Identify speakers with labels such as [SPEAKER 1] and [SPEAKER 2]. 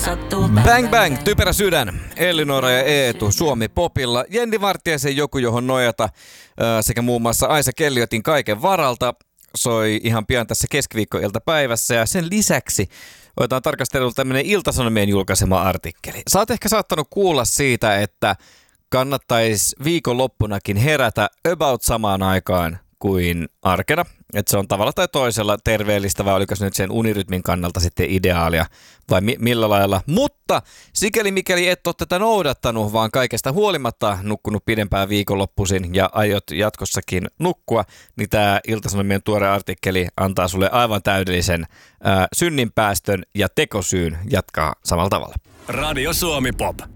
[SPEAKER 1] Bang bang, typerä sydän, Ellinora ja Eetu, Suomi Popilla, Jenni Vartiaisen Joku johon nojata sekä muun muassa Aisa Kelliotin Kaiken varalta soi ihan pian tässä keskiviikkoiltapäivässä ja sen lisäksi otetaan tarkastelulla tämmöinen Ilta-Sanomien julkaisema artikkeli. Sä oot ehkä saattanut kuulla siitä, että kannattaisi viikonloppunakin herätä about samaan aikaan kuin arkena. Että se on tavalla tai toisella terveellistä, vai oliko se nyt sen unirytmin kannalta sitten ideaalia, vai millä lailla. Mutta sikäli mikäli et ole tätä noudattanut, vaan kaikesta huolimatta nukkunut pidempään viikonloppuisin ja aiot jatkossakin nukkua, niin tämä Ilta-Sanomien tuore artikkeli antaa sulle aivan täydellisen synninpäästön ja tekosyyn jatkaa samalla tavalla.
[SPEAKER 2] Radio Suomi Pop.